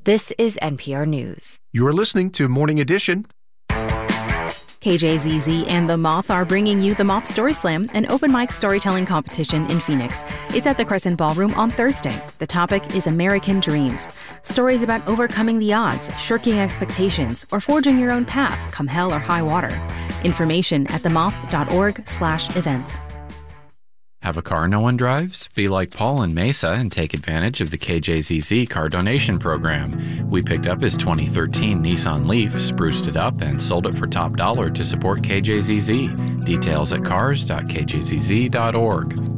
This is NPR News. You're listening to Morning Edition. KJZZ and The Moth are bringing you The Moth Story Slam, an open mic storytelling competition in Phoenix. It's at the Crescent Ballroom on Thursday. The topic is American dreams. Stories about overcoming the odds, shirking expectations, or forging your own path, come hell or high water. Information at themoth.org/events. Have a car no one drives? Be like Paul in Mesa and take advantage of the KJZZ car donation program. We picked up his 2013 Nissan Leaf, spruced it up, and sold it for top dollar to support KJZZ. Details at cars.kjzz.org.